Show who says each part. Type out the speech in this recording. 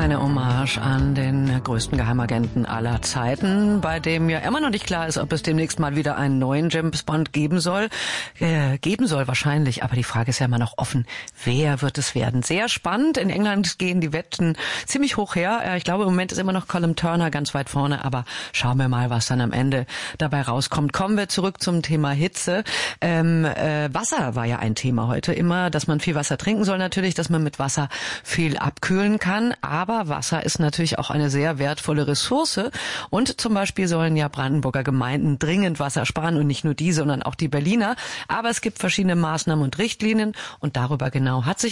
Speaker 1: Eine Hommage an den größten Geheimagenten aller Zeiten, bei dem ja immer noch nicht klar ist, ob es demnächst mal wieder einen neuen James Bond geben soll. Geben soll wahrscheinlich, aber die Frage ist ja immer noch offen, wer wird es werden? Sehr spannend. In England gehen die Wetten ziemlich hoch her. Ich glaube, im Moment ist immer noch Colin Turner ganz weit vorne, aber schauen wir mal, was dann am Ende dabei rauskommt. Kommen wir zurück zum Thema Hitze. Wasser war ja ein Thema heute immer, dass man viel Wasser trinken soll natürlich, dass man mit Wasser viel abkühlen kann. Aber Wasser ist natürlich auch eine sehr wertvolle Ressource. Und zum Beispiel sollen ja Brandenburger Gemeinden dringend Wasser sparen und nicht nur die, sondern auch die Berliner. Aber es gibt verschiedene Maßnahmen und Richtlinien und darüber genau hat sich